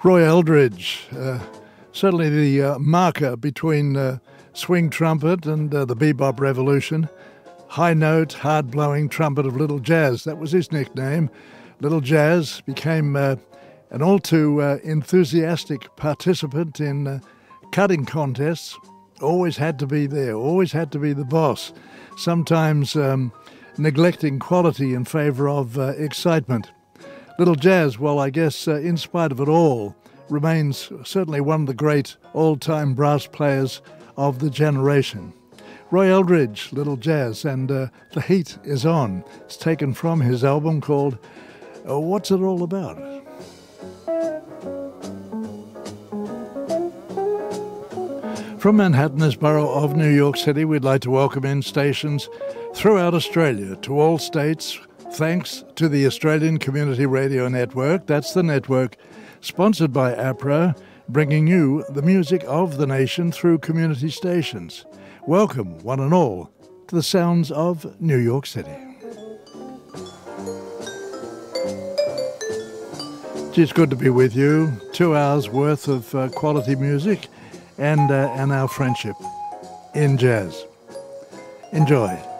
Roy Eldridge, certainly the marker between swing trumpet and the bebop revolution. High note, hard-blowing trumpet of Little Jazz, that was his nickname. Little Jazz became an all-too enthusiastic participant in cutting contests. Always had to be there, always had to be the boss, sometimes neglecting quality in favour of excitement. Little Jazz, well, I guess in spite of it all, remains certainly one of the great all-time brass players of the generation. Roy Eldridge, Little Jazz, and The Heat Is On. It's taken from his album called What's It All About? From Manhattan, borough of New York City, we'd like to welcome in stations throughout Australia to all states, thanks to the Australian Community Radio Network. That's the network sponsored by APRA, bringing you the music of the nation through community stations. Welcome, one and all, to the sounds of New York City. Gee, it's good to be with you. 2 hours worth of quality music and our friendship in jazz. Enjoy.